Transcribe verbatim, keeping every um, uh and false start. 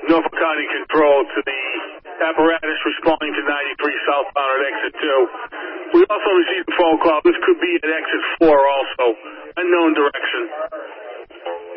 Norfolk County Control to the apparatus responding to ninety-three southbound at exit two. We also received a phone call. This could be at exit four also. Unknown direction.